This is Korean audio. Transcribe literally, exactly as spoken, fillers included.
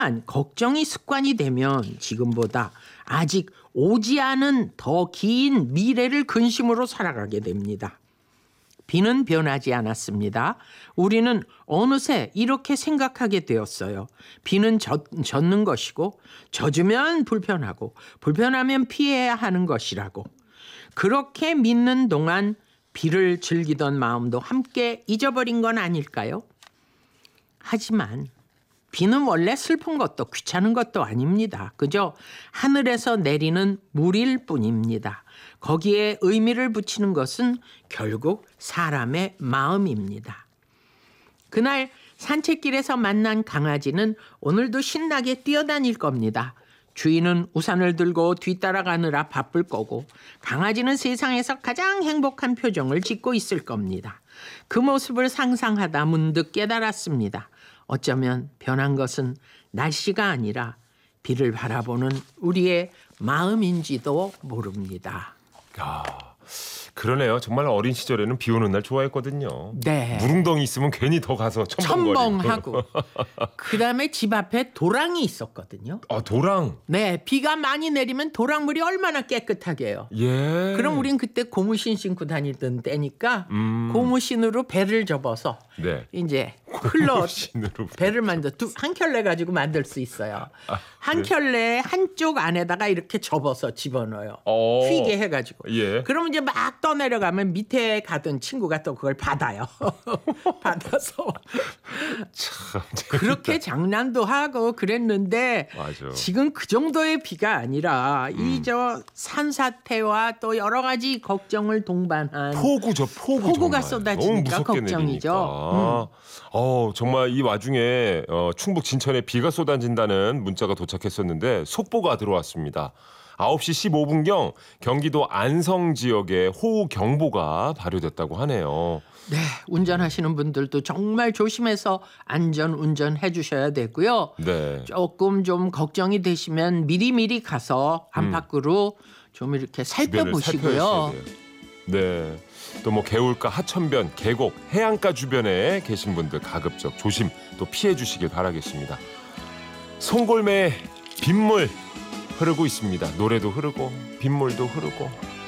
걱정이 습관이 되면 지금보다 아직 오지 않은 더 긴 미래를 근심으로 살아가게 됩니다. 비는 변하지 않았습니다. 우리는 어느새 이렇게 생각하게 되었어요. 비는 젖, 젖는 것이고 젖으면 불편하고 불편하면 피해야 하는 것이라고. 그렇게 믿는 동안 비를 즐기던 마음도 함께 잊어버린 건 아닐까요? 하지만 비는 원래 슬픈 것도 귀찮은 것도 아닙니다. 그저 하늘에서 내리는 물일 뿐입니다. 거기에 의미를 붙이는 것은 결국 사람의 마음입니다. 그날 산책길에서 만난 강아지는 오늘도 신나게 뛰어다닐 겁니다. 주인은 우산을 들고 뒤따라가느라 바쁠 거고 강아지는 세상에서 가장 행복한 표정을 짓고 있을 겁니다. 그 모습을 상상하다 문득 깨달았습니다. 어쩌면 변한 것은 날씨가 아니라 비를 바라보는 우리의 마음인지도 모릅니다. 아, 그러네요. 정말 어린 시절에는 비 오는 날 좋아했거든요. 네. 무릉덩이 있으면 괜히 더 가서 첨벙거리고. 첨벙하고. 그다음에 집 앞에 도랑이 있었거든요. 아, 도랑. 네, 비가 많이 내리면 도랑물이 얼마나 깨끗하게 해요. 예. 그럼 우린 그때 고무신 신고 다니던 때니까 음. 고무신으로 배를 접어서 네. 이제 흘러 고무신으로 배를 만들 두, 한 켤레 가지고 만들 수 있어요. 아, 한 그래? 켤레 한쪽 안에다가 이렇게 접어서 집어넣어요. 어. 휘게 해가지고. 예. 그러면 이제 막 떠내려가면 밑에 가던 친구가 또 그걸 받아요. 받아서 참 그렇게 장난도 하고 그랬는데 맞아. 지금 그 정도의 비가 아니라 음. 이 저 산사태와 또 여러 가지 걱정을 동반한 폭우죠, 폭우. 폭우가 정말. 쏟아지니까 너무 무섭게 걱정이죠. 내리니까. 어, 정말 이 와중에 어, 충북 진천에 비가 쏟아진다는 문자가 도착했었는데 속보가 들어왔습니다. 아홉 시 십오 분경 경기도 안성 지역에 호우 경보가 발효됐다고 하네요. 네, 운전하시는 분들도 정말 조심해서 안전 운전해 주셔야 되고요. 네. 조금 좀 걱정이 되시면 미리미리 가서 안팎으로 음. 좀 이렇게 살펴보시고요. 네. 또 뭐 개울가, 하천변, 계곡, 해안가 주변에 계신 분들 가급적 조심 또 피해 주시길 바라겠습니다. 송골매의 빗물 흐르고 있습니다. 노래도 흐르고 빗물도 흐르고